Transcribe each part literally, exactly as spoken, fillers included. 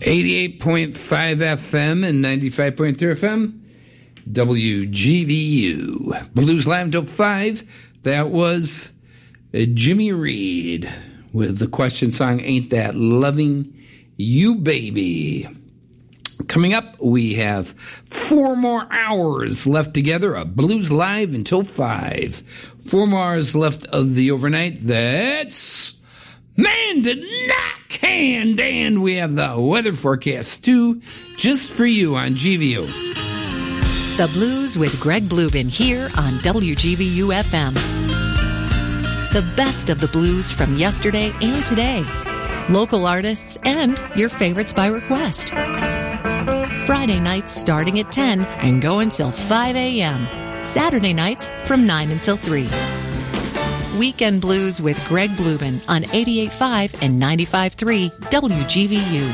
eighty-eight point five F M and ninety-five point three F M, W G V U. Blues Live until five. That was uh, Jimmy Reed with the question song, Ain't That Loving You Baby. Coming up, we have four more hours left together of Blues Live until five. Four more hours left of the overnight. That's Man Did Not Can. And we have the weather forecast, too, just for you on G V U. The Blues with Greg Blubin here on W G V U F M. The best of the blues from yesterday and today. Local artists and your favorites by request. Friday nights starting at ten and go until five a.m. Saturday nights from nine until three. Weekend Blues with Greg Blubin on eighty-eight point five and ninety-five point three W G V U.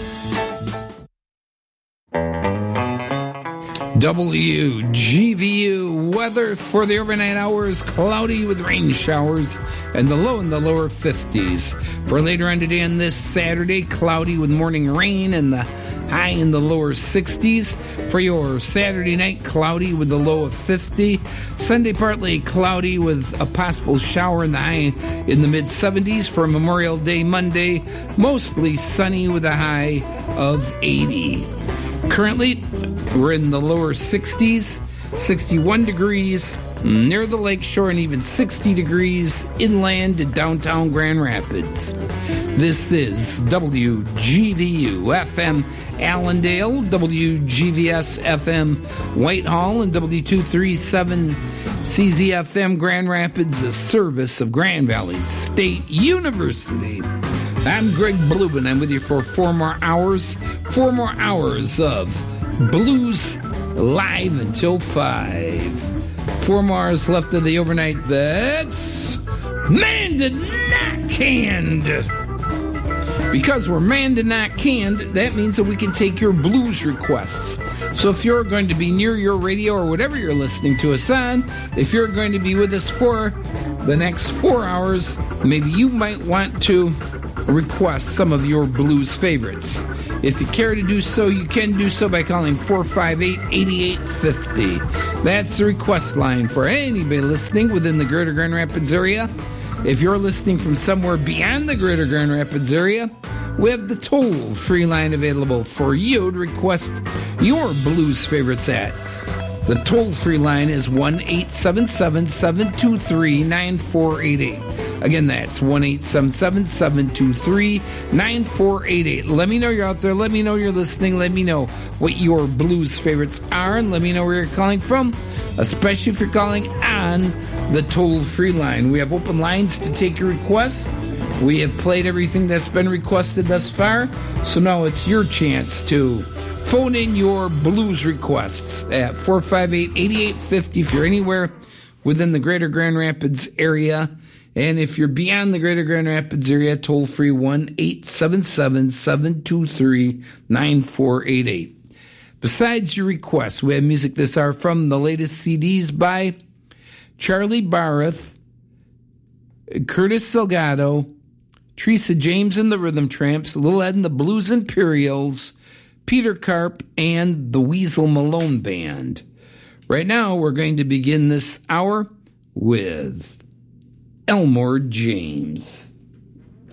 W G V U weather for the overnight hours, cloudy with rain showers and the low in the lower fifties. For later on today and this Saturday, cloudy with morning rain and the high in the lower sixties. For your Saturday night, cloudy with the low of fifty. Sunday, partly cloudy with a possible shower in the high in the mid seventies. For Memorial Day Monday, mostly sunny with a high of eighty. Currently, we're in the lower sixties, sixty-one degrees near the lakeshore, and even sixty degrees inland in downtown Grand Rapids. This is W G V U F M Allendale, W G V S F M Whitehall, and W two thirty-seven C Z F M Grand Rapids, a service of Grand Valley State University. I'm Greg Blubin. I'm with you for four more hours, four more hours of Blues Live until five. Four more hours left of the overnight. That's Man Did Not Canned. Because we're Man Did Not Canned, that means that we can take your blues requests. So if you're going to be near your radio or whatever you're listening to us on, if you're going to be with us for the next four hours, maybe you might want to request some of your blues favorites. If you care to do so, you can do so by calling four five eight, eight eight five zero. That's the request line for anybody listening within the greater Grand Rapids area. If you're listening from somewhere beyond the greater Grand Rapids area, we have the toll-free line available for you to request your blues favorites at. The toll-free line is one eight seven seven, seven two three, nine four eight eight. Again, that's one eight seven seven, seven two three, nine four eight eight. Let me know you're out there. Let me know you're listening. Let me know what your blues favorites are, and let me know where you're calling from, especially if you're calling on the toll-free line. We have open lines to take your requests. We have played everything that's been requested thus far, so now it's your chance to phone in your blues requests at four five eight, eight eight five zero if you're anywhere within the greater Grand Rapids area. And if you're beyond the greater Grand Rapids area, toll free one eight seven seven, seven two three, nine four eight eight. Besides your requests, we have music this hour from the latest C Ds by Charlie Barreth, Curtis Salgado, Teresa James and the Rhythm Tramps, Lil Ed and the Blues Imperials, Peter Karp, and the Weasel Malone Band. Right now, we're going to begin this hour with Elmore James.